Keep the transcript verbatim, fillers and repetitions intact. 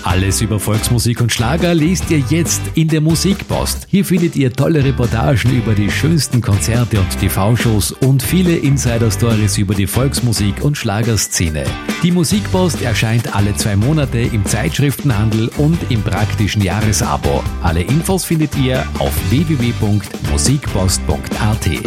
Alles über Volksmusik und Schlager lest ihr jetzt in der Musikpost. Hier findet ihr tolle Reportagen über die schönsten Konzerte und T V-Shows und viele Insider-Stories über die Volksmusik- und Schlagerszene. Die Musikpost erscheint alle zwei Monate im Zeitschriftenhandel und im praktischen Jahresabo. Alle Infos findet ihr auf w w w punkt musikpost punkt a t.